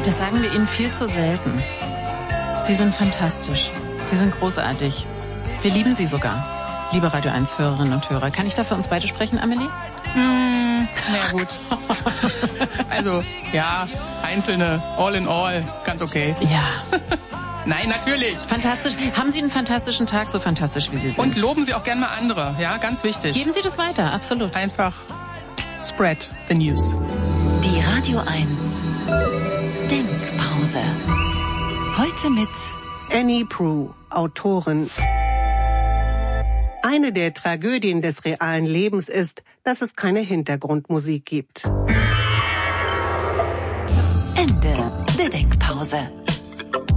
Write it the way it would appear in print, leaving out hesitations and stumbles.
Das sagen wir Ihnen viel zu selten. Sie sind fantastisch. Sie sind großartig. Wir lieben Sie sogar, liebe Radio 1 Hörerinnen und Hörer. Kann ich da für uns beide sprechen, Amelie? Na gut. Also, ja, einzelne, all in all, ganz okay. Ja. Nein, natürlich. Fantastisch. Haben Sie einen fantastischen Tag, so fantastisch wie Sie sind. Und loben Sie auch gerne mal andere, ja, ganz wichtig. Geben Sie das weiter, absolut. Einfach spread the news. Die Radio 1 Denkpause. Heute mit Annie Proulx, Autorin. Eine der Tragödien des realen Lebens ist, dass es keine Hintergrundmusik gibt. Ende der Denkpause.